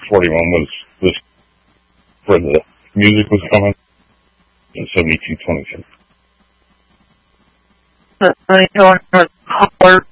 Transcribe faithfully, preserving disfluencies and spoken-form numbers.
forty-one was this where the music was coming in seventy-two twenty-six. The color